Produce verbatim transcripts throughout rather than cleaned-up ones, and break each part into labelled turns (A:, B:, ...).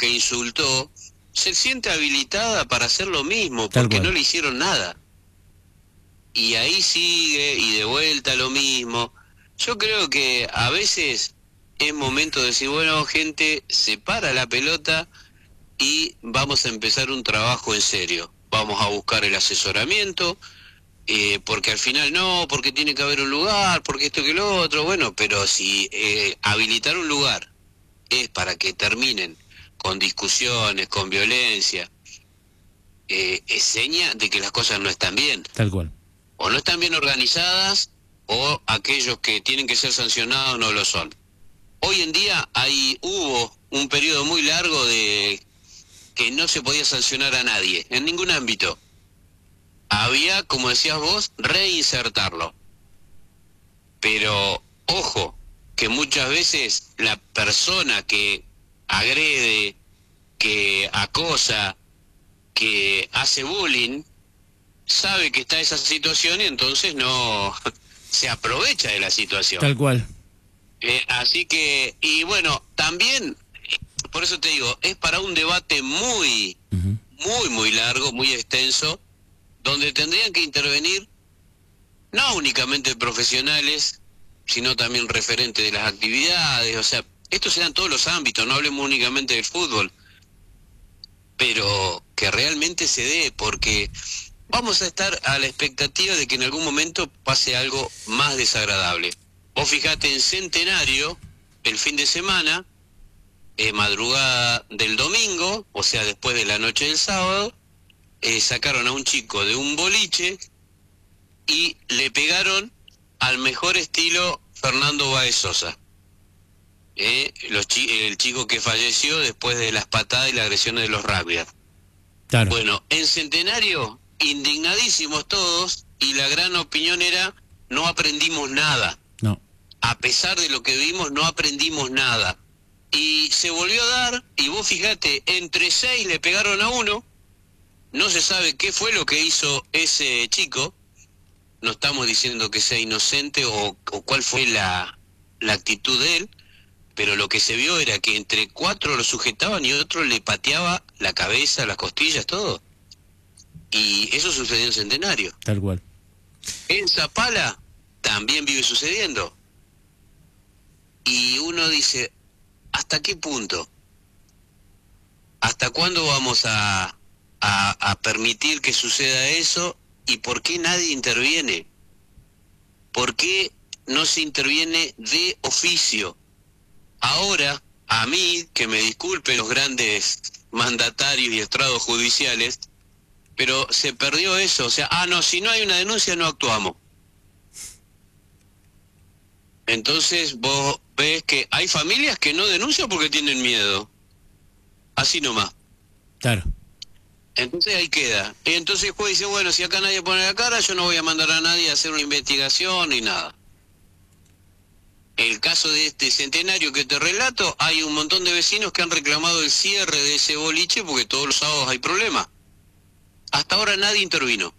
A: que insultó se siente habilitada para hacer lo mismo, porque no le hicieron nada. Y ahí sigue, y de vuelta lo mismo. Yo creo que a veces es momento de decir, bueno, gente, separa la pelota y vamos a empezar un trabajo en serio. Vamos a buscar el asesoramiento, eh, porque al final no, porque tiene que haber un lugar, porque esto que lo otro, bueno, pero si eh, habilitar un lugar es para que terminen con discusiones, con violencia, eh, es seña de que las cosas no están bien.
B: Tal cual.
A: O no están bien organizadas, o aquellos que tienen que ser sancionados no lo son. Hoy en día hay hubo un periodo muy largo de que no se podía sancionar a nadie, en ningún ámbito. Había, como decías vos, reinsertarlo. Pero, ojo, que muchas veces la persona que agrede, que acosa, que hace bullying, sabe que está esa situación y entonces no se aprovecha de la situación.
B: Tal cual.
A: Eh, así que, y bueno, también, por eso te digo, es para un debate muy, uh-huh. muy, muy largo, muy extenso, donde tendrían que intervenir no únicamente profesionales, sino también referentes de las actividades, o sea, estos serán todos los ámbitos, no hablemos únicamente del fútbol, pero que realmente se dé, porque vamos a estar a la expectativa de que en algún momento pase algo más desagradable. Vos fijate, en Centenario, el fin de semana, eh, madrugada del domingo, o sea, después de la noche del sábado, eh, sacaron a un chico de un boliche y le pegaron al mejor estilo Fernando Báez Sosa. Eh, los chi el chico que falleció después de las patadas y las agresiones de los rugbyers. Claro. Bueno, en Centenario, indignadísimos todos, y la gran opinión era, no aprendimos nada.
B: No.
A: A pesar de lo que vimos, no aprendimos nada. Y se volvió a dar, y vos fíjate, entre seis le pegaron a uno, no se sabe qué fue lo que hizo ese chico, no estamos diciendo que sea inocente o, o cuál fue la, la actitud de él, pero lo que se vio era que entre cuatro lo sujetaban y otro le pateaba la cabeza, las costillas, todo. Y eso sucedió en Centenario.
B: Tal cual.
A: En Zapala también vive sucediendo. Y uno dice, ¿hasta qué punto? ¿Hasta cuándo vamos a, a, a permitir que suceda eso? ¿Y por qué nadie interviene? ¿Por qué no se interviene de oficio? Ahora, a mí, que me disculpen los grandes mandatarios y estrados judiciales, pero se perdió eso, o sea, ah, no, si no hay una denuncia no actuamos. Entonces vos ves que hay familias que no denuncian porque tienen miedo. Así nomás.
B: Claro.
A: Entonces ahí queda. Y entonces el juez dice, bueno, si acá nadie pone la cara, yo no voy a mandar a nadie a hacer una investigación ni nada. El caso de este Centenario que te relato, hay un montón de vecinos que han reclamado el cierre de ese boliche porque todos los sábados hay problemas. Hasta ahora nadie intervino.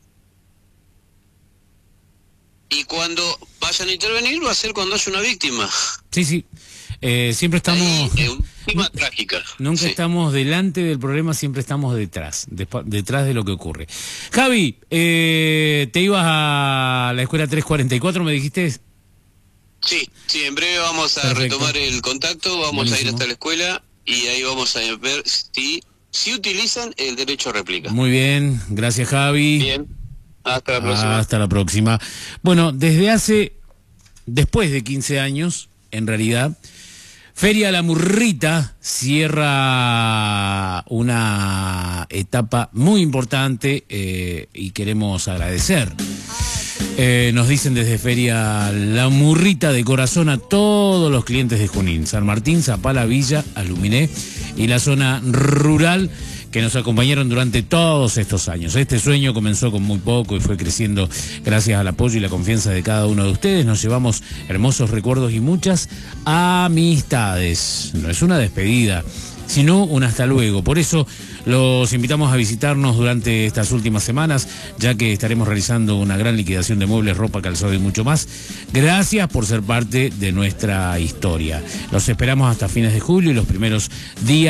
A: Y cuando vayan a intervenir va a ser cuando haya una víctima.
B: Sí, sí. Eh, siempre estamos...
A: Ahí, eh, una víctima trágica.
B: Nunca sí. estamos delante del problema, siempre estamos detrás, de, detrás de lo que ocurre. Javi, eh, ¿te ibas a la escuela trescientos cuarenta y cuatro, me dijiste?
A: Sí, sí, en breve vamos a Perfecto. retomar el contacto, vamos Buenísimo. a ir hasta la escuela y ahí vamos a ver si... si utilizan el derecho a réplica.
B: Muy bien, gracias Javi.
A: Bien, hasta la próxima.
B: Hasta la próxima. Bueno, desde hace, después de quince años, en realidad, Feria La Murrita cierra una etapa muy importante eh, y queremos agradecer. Eh, nos dicen desde Feria La Murrita de corazón a todos los clientes de Junín, San Martín, Zapala, Villa, Aluminé y la zona rural que nos acompañaron durante todos estos años. Este sueño comenzó con muy poco y fue creciendo gracias al apoyo y la confianza de cada uno de ustedes. Nos llevamos hermosos recuerdos y muchas amistades. No es una despedida, sino un hasta luego. Por eso los invitamos a visitarnos durante estas últimas semanas, ya que estaremos realizando una gran liquidación de muebles, ropa, calzado y mucho más. Gracias por ser parte de nuestra historia. Los esperamos hasta fines de julio y los primeros días